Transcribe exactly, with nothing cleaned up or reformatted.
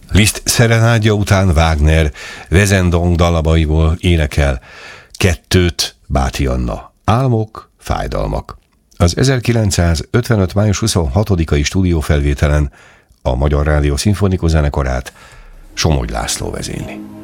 Liszt szerenádja után Wagner Wesendonck dalabaiból énekel kettőt Báthy Anna. Álmok, fájdalmak. Az ezerkilencszázötvenöt. május huszonhatodikai stúdiófelvételen a Magyar Rádió szimfonikus zenekarát Somogy László vezényli.